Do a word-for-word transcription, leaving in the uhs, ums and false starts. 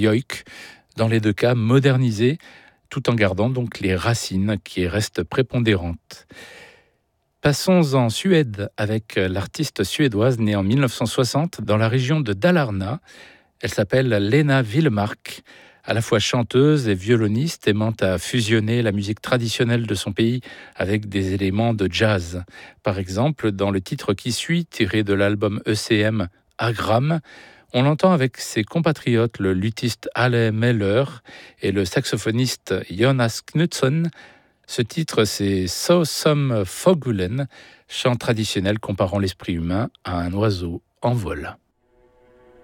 joik, dans les deux cas modernisé, tout en gardant donc les racines qui restent prépondérantes. Passons en Suède avec l'artiste suédoise née en mille neuf cent soixante dans la région de Dalarna. Elle s'appelle Lena Willmark. À la fois chanteuse et violoniste, aimant à fusionner la musique traditionnelle de son pays avec des éléments de jazz. Par exemple, dans le titre qui suit, tiré de l'album E C M Agram, on l'entend avec ses compatriotes, le luthiste Ale Meller et le saxophoniste Jonas Knutsson. Ce titre, c'est So Some Fogulen, chant traditionnel comparant l'esprit humain à un oiseau en vol.